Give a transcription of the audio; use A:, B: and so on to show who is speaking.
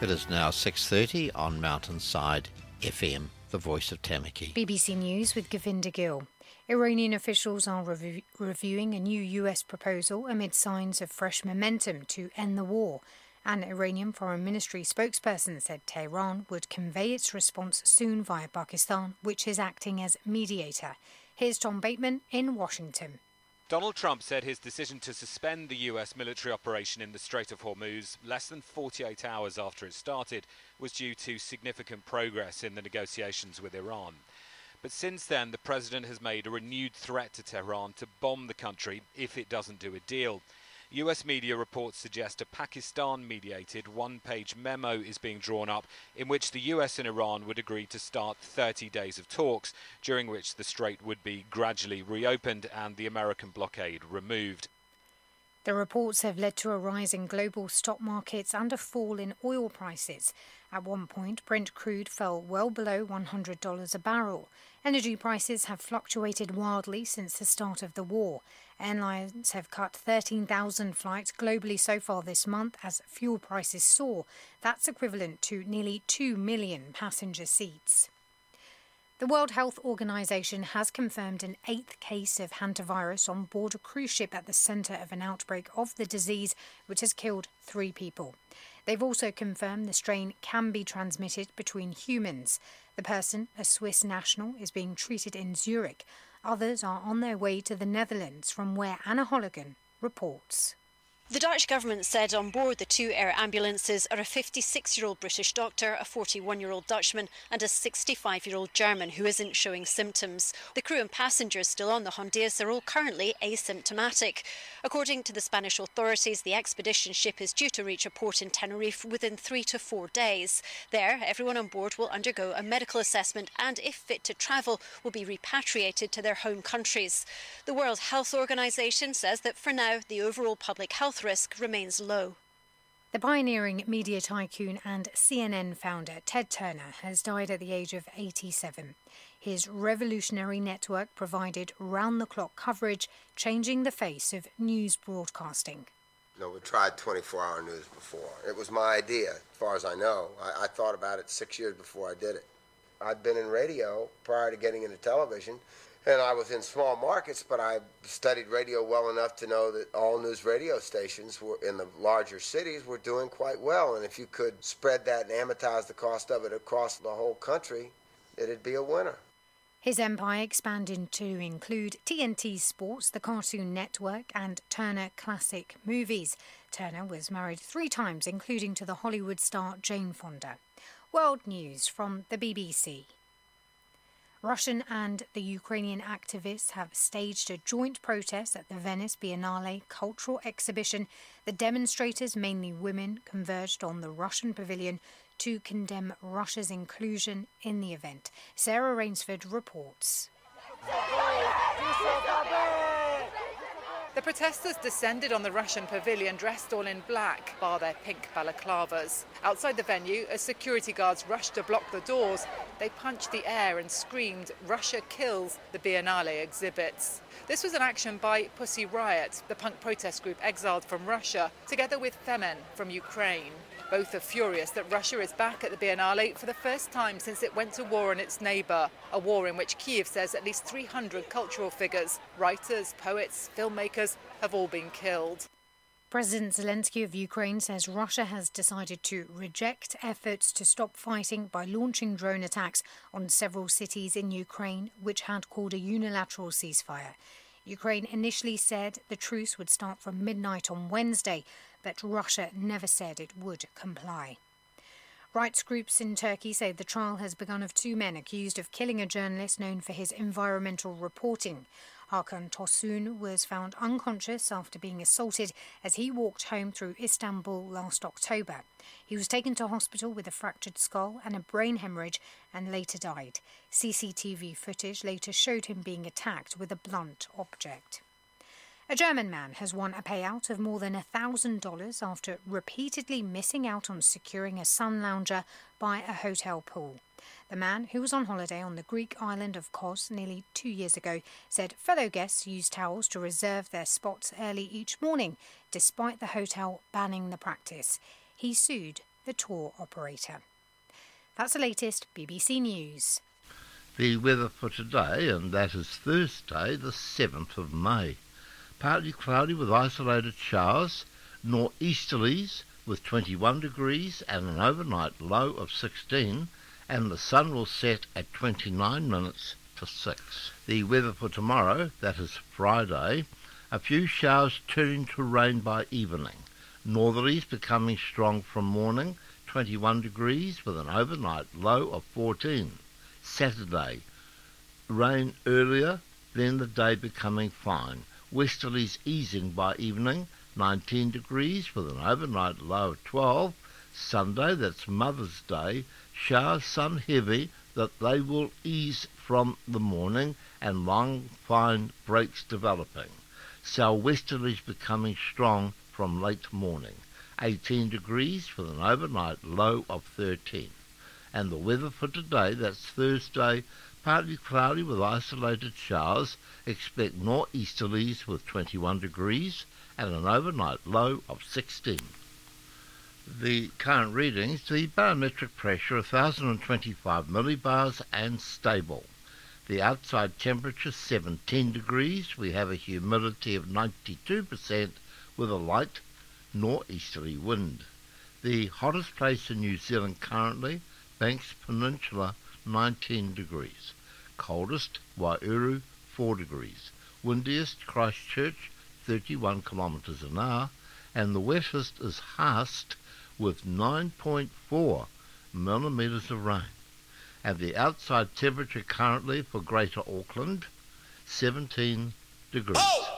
A: It is now 6:30 on Mountainside FM, the voice of Tamaki.
B: BBC News with Govinda Gill. Iranian officials are reviewing a new US proposal amid signs of fresh momentum to end the war. An Iranian Foreign Ministry spokesperson said Tehran would convey its response soon via Pakistan, which is acting as mediator. Here's Tom Bateman in Washington.
C: Donald Trump said his decision to suspend the US military operation in the Strait of Hormuz less than 48 hours after it started was due to significant progress in the negotiations with Iran. But since then, the president has made a renewed threat to Tehran to bomb the country if it doesn't do a deal. US media reports suggest a Pakistan-mediated one-page memo is being drawn up in which the US and Iran would agree to start 30 days of talks, during which the strait would be gradually reopened and the American blockade removed.
B: The reports have led to a rise in global stock markets and a fall in oil prices. At one point, Brent crude fell well below $100 a barrel. Energy prices have fluctuated wildly since the start of the war. Airlines have cut 13,000 flights globally so far this month as fuel prices soar. That's equivalent to nearly 2 million passenger seats. The World Health Organization has confirmed an 8th case of hantavirus on board a cruise ship at the centre of an outbreak of the disease, which has killed 3 people. They've also confirmed the strain can be transmitted between humans. The person, a Swiss national, is being treated in Zurich. Others are on their way to the Netherlands, from where Anna Holligan reports.
D: The Dutch government said on board the 2 air ambulances are a 56-year-old British doctor, a 41-year-old Dutchman and a 65-year-old German who isn't showing symptoms. The crew and passengers still on the Hondias are all currently asymptomatic. According to the Spanish authorities, the expedition ship is due to reach a port in Tenerife within 3 to 4 days. There, everyone on board will undergo a medical assessment and, if fit to travel, will be repatriated to their home countries. The World Health Organization says that for now, the overall public health risk remains low.
B: The pioneering media tycoon and CNN founder Ted Turner has died at the age of 87. His revolutionary network provided round-the-clock coverage, changing the face of news broadcasting.
E: No, we tried 24-hour news before. It was my idea, as far as I know. I thought about it 6 years before I did it. I'd been in radio prior to getting into television, and I was in small markets, but I studied radio well enough to know that all news radio stations were in the larger cities were doing quite well. And if you could spread that and amortize the cost of it across the whole country, it'd be a winner.
B: His empire expanded to include TNT Sports, the Cartoon Network, and Turner Classic Movies. Turner was married 3 times, including to the Hollywood star Jane Fonda. World News from the BBC. Russian and the Ukrainian activists have staged a joint protest at the Venice Biennale cultural exhibition. The demonstrators, mainly women, converged on the Russian pavilion to condemn Russia's inclusion in the event. Sarah Rainsford reports.
F: The protesters descended on the Russian pavilion dressed all in black, bar their pink balaclavas. Outside the venue, as security guards rushed to block the doors, they punched the air and screamed, "Russia kills," the Biennale exhibits. This was an action by Pussy Riot, the punk protest group exiled from Russia, together with Femen from Ukraine. Both are furious that Russia is back at the Biennale for the first time since it went to war on its neighbour, a war in which Kyiv says at least 300 cultural figures, writers, poets, filmmakers, have all been killed.
B: President Zelensky of Ukraine says Russia has decided to reject efforts to stop fighting by launching drone attacks on several cities in Ukraine, which had called a unilateral ceasefire. Ukraine initially said the truce would start from midnight on Wednesday, but Russia never said it would comply. Rights groups in Turkey say the trial has begun of 2 men accused of killing a journalist known for his environmental reporting. Hakan Tosun was found unconscious after being assaulted as he walked home through Istanbul last October. He was taken to hospital with a fractured skull and a brain hemorrhage and later died. CCTV footage later showed him being attacked with a blunt object. A German man has won a payout of more than $1,000 after repeatedly missing out on securing a sun lounger by a hotel pool. The man, who was on holiday on the Greek island of Kos nearly 2 years ago, said fellow guests used towels to reserve their spots early each morning, despite the hotel banning the practice. He sued the tour operator. That's the latest BBC News.
G: The weather for today, and that is Thursday, the 7th of May. Partly cloudy with isolated showers, nor'easterlies with 21 degrees and an overnight low of 16, and the sun will set at 29 minutes to 6. The weather for tomorrow, that is Friday, a few showers turning to rain by evening. Northerlies becoming strong from morning, 21 degrees with an overnight low of 14. Saturday, rain earlier, then the day becoming fine. Westerlies easing by evening, 19 degrees with an overnight low of 12. Sunday, that's Mother's Day, showers sun heavy that they will ease from the morning and long fine breaks developing. Southwesterlies becoming strong from late morning, 18 degrees with an overnight low of 13. And the weather for today, that's Thursday, partly cloudy with isolated showers, expect nor'easterlies with 21 degrees and an overnight low of 16. The current readings, the barometric pressure 1025 millibars and stable. The outside temperature 17 degrees, we have a humidity of 92% with a light nor'easterly wind. The hottest place in New Zealand currently, Banks Peninsula, 19 degrees. Coldest, Wairau, 4 degrees. Windiest, Christchurch, 31 kilometres an hour. And the wettest is Haast with 9.4 millimetres of rain. And the outside temperature currently for Greater Auckland, 17 degrees.